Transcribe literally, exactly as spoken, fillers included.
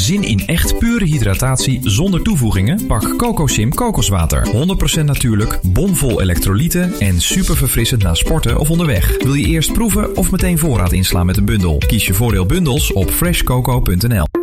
Zin in echt pure hydratatie zonder toevoegingen? Pak CocoSim kokoswater. honderd procent natuurlijk, bomvol elektrolyten en super verfrissend na sporten of onderweg. Wil je eerst proeven of meteen voorraad inslaan met een bundel? Kies je voordeel bundels op fresh coco punt n l.